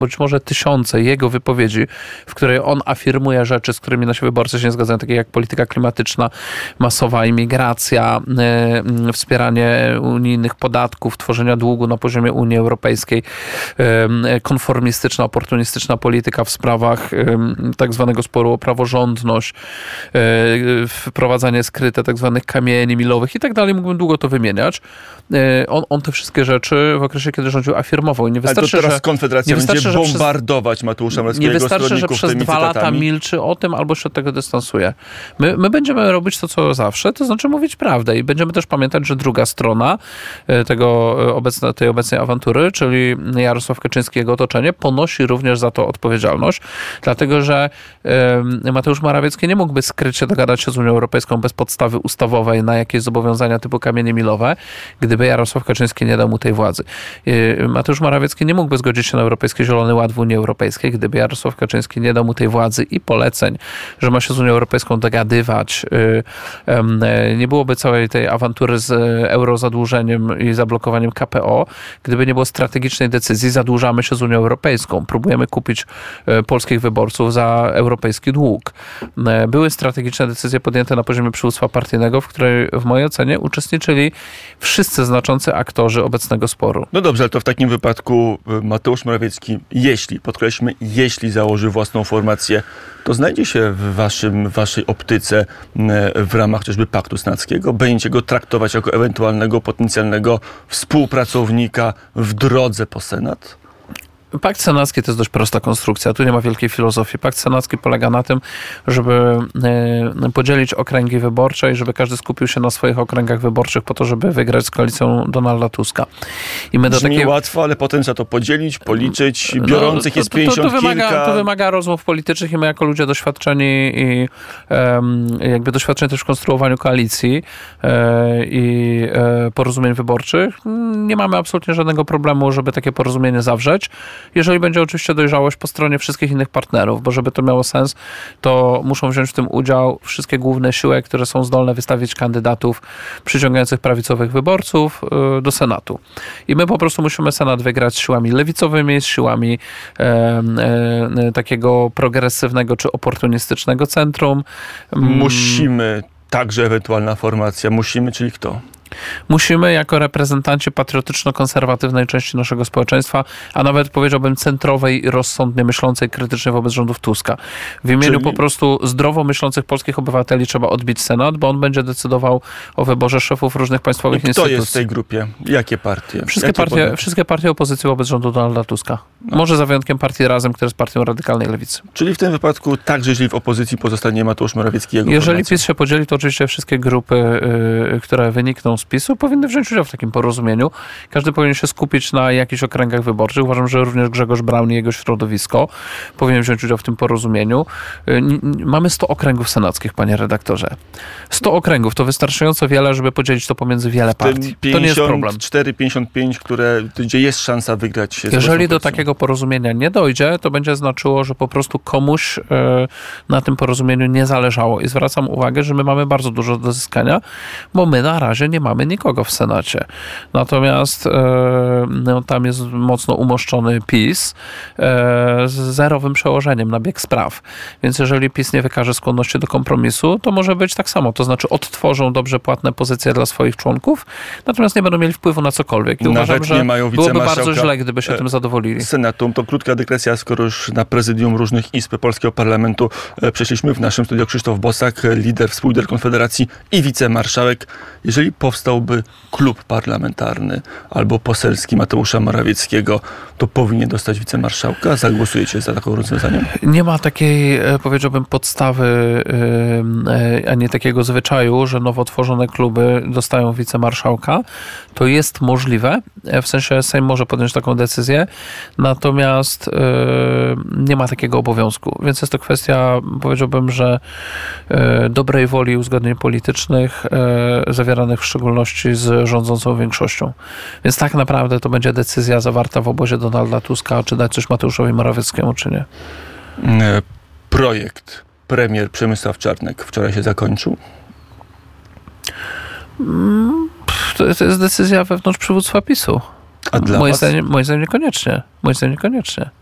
być może tysiące jego wypowiedzi, w której on afirmuje rzeczy, z którymi nasi wyborcy się nie zgadzają, takie jak polityka klimatyczna, masowa imigracja, wspieranie unijnych podatków, tworzenia długu na poziomie Unii Europejskiej, konformistyczna, oportunistyczna polityka w sprawach tak zwanego sporu o praworządność, wprowadzanie skryte tak zwanych kamieni milowych i tak dalej. Mógłbym długo to wymieniać. On te wszystkie rzeczy w okresie, kiedy rządził, afirmował. Nie wystarczy, ale to teraz Konfederacja będzie bombardować Mateusza Morawieckiego. Nie wystarczy, że przez 2 lata milczy o tym, albo się od tego dystansuje. My będziemy robić to, co zawsze, to znaczy mówić prawdę i będziemy też pamiętać, że druga strona tej obecnej awantury, czyli Jarosław Kaczyński i jego otoczenie, ponosi również za to odpowiedzialność, dlatego że Mateusz Morawiecki nie mógłby skrycie dogadać się z Unią Europejską bez podstawy ustawowej na jakieś zobowiązania typu kamienie milowe, gdyby Jarosław Kaczyński nie dał mu tej władzy. Mateusz Morawiecki nie mógłby zgodzić się na Europejski Zielony Ład w Unii Europejskiej, gdyby Jarosław Kaczyński nie dał mu tej władzy i poleceń, że ma się z Unią Europejską dogadywać. Nie byłoby całej tej awantury z eurozadłużeniem i zablokowaniem KPO, gdyby nie było strategicznej decyzji, zadłużamy się z Unią Europejską, próbujemy kupić polskich wyborców za europejski dług. Były strategiczne decyzje podjęte na poziomie przywództwa partyjnego, w której w mojej ocenie uczestniczyli wszyscy znaczący aktorzy obecnego sporu. No dobrze, ale to w takim wypadku Mateusz Morawiecki, jeśli założy własną formację, to znajdzie się w waszej optyce w ramach chociażby Paktu Senackiego? Będziecie go traktować jako ewentualnego potencjalnego współpracownika w drodze po Senat? Pakt senacki to jest dość prosta konstrukcja. Tu nie ma wielkiej filozofii. Pakt senacki polega na tym, żeby podzielić okręgi wyborcze i żeby każdy skupił się na swoich okręgach wyborczych po to, żeby wygrać z koalicją Donalda Tuska. I my Brzmi łatwo, ale potem trzeba to podzielić, policzyć. Biorących jest 50 kilka. To wymaga rozmów politycznych i my jako ludzie doświadczeni i jakby doświadczeni też w konstruowaniu koalicji i porozumień wyborczych, nie mamy absolutnie żadnego problemu, żeby takie porozumienie zawrzeć. Jeżeli będzie oczywiście dojrzałość po stronie wszystkich innych partnerów, bo żeby to miało sens, to muszą wziąć w tym udział wszystkie główne siły, które są zdolne wystawić kandydatów przyciągających prawicowych wyborców do Senatu. I my po prostu musimy Senat wygrać z siłami lewicowymi, z siłami takiego progresywnego czy oportunistycznego centrum. Musimy, także ewentualna formacja. Musimy, czyli kto? Musimy jako reprezentanci patriotyczno-konserwatywnej części naszego społeczeństwa, a nawet powiedziałbym centrowej, rozsądnie myślącej krytycznie wobec rządów Tuska. W imieniu po prostu zdrowo myślących polskich obywateli trzeba odbić Senat, bo on będzie decydował o wyborze szefów różnych państwowych instytucji. Kto jest w tej grupie? Jakie partie? Wszystkie partie opozycji wobec rządu Donalda Tuska. No. Może za wyjątkiem partii Razem, która jest partią radykalnej lewicy. Czyli w tym wypadku także, jeżeli w opozycji pozostanie Mateusz Morawiecki, jego Jeżeli formacją. PiS się podzieli, to oczywiście wszystkie grupy, które wynikną z PiS-u, powinny wziąć udział w takim porozumieniu. Każdy powinien się skupić na jakichś okręgach wyborczych. Uważam, że również Grzegorz Braun i jego środowisko powinien wziąć udział w tym porozumieniu. Mamy 100 okręgów senackich, panie redaktorze. 100 okręgów to wystarczająco wiele, żeby podzielić to pomiędzy wiele partii. To nie jest problem. 54-55, gdzie jest szansa wygrać się. Jeżeli do takiego porozumienia nie dojdzie, to będzie znaczyło, że po prostu komuś na tym porozumieniu nie zależało. I zwracam uwagę, że my mamy bardzo dużo do zyskania, bo my na razie nie mamy nikogo w Senacie. Natomiast tam jest mocno umoszczony PiS z zerowym przełożeniem na bieg spraw. Więc jeżeli PiS nie wykaże skłonności do kompromisu, to może być tak samo. To znaczy odtworzą dobrze płatne pozycje dla swoich członków, natomiast nie będą mieli wpływu na cokolwiek. I uważam, że byłoby bardzo źle, gdyby się tym zadowolili. Senatu. To krótka dygresja, skoro już na prezydium różnych izb polskiego parlamentu przeszliśmy. W naszym studiu Krzysztof Bosak, współlider Konfederacji i wicemarszałek. Jeżeli powstałby klub parlamentarny albo poselski Mateusza Morawieckiego, to powinien dostać wicemarszałka? Zagłosujecie za taką rozwiązaniem? Nie ma takiej, powiedziałbym, podstawy, ani takiego zwyczaju, że nowo tworzone kluby dostają wicemarszałka. To jest możliwe, w sensie Sejm może podjąć taką decyzję, natomiast nie ma takiego obowiązku. Więc jest to kwestia, powiedziałbym, że dobrej woli i uzgodnień politycznych, zawieranych w szczególności z rządzącą większością. Więc tak naprawdę to będzie decyzja zawarta w obozie Donalda Tuska, czy dać coś Mateuszowi Morawieckiemu, czy nie. Projekt premier Przemysław Czarnek wczoraj się zakończył? To jest decyzja wewnątrz przywództwa PiS-u. A dla moim zdaniem niekoniecznie.